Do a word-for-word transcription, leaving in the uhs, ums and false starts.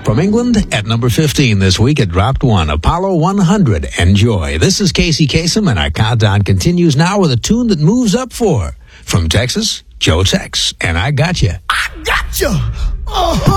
From England, at number fifteen this week, it dropped one. Apollo one hundred, Enjoy. This is Casey Kasem, and our countdown continues now with a tune that moves up four. From Texas, Joe Tex, and I Got You. I got you. Uh-huh.